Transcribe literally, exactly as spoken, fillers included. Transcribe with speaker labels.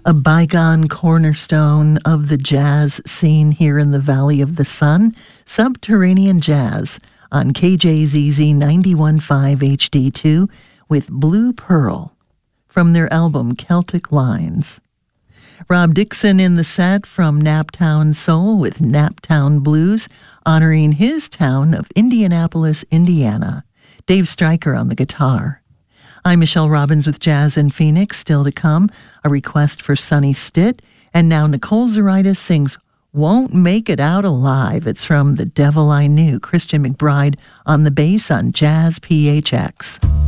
Speaker 1: a bygone cornerstone of the jazz scene here in the Valley of the Sun, Subterranean Jazz on K J Z Z ninety-one point five H D two with Blue Pearl from their album Celtic Lines. Rob Dixon in the set from Naptown Soul with Naptown Blues, honoring his town of Indianapolis, Indiana. Dave Stryker on the guitar. I'm Michelle Robbins with Jazz in Phoenix. Still to come, a request for Sonny Stitt. And now Nicole Zaritis sings Won't Make It Out Alive. It's from The Devil I Knew. Christian McBride on the bass on Jazz P H X.